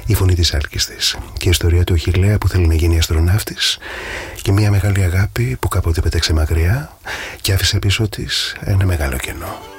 η φωνή της άλκης της και η ιστορία του Αχιλλέα που θέλει να γίνει αστροναύτης και μια μεγάλη αγάπη που κάποτε πέταξε μακριά και άφησε πίσω της ένα μεγάλο κενό.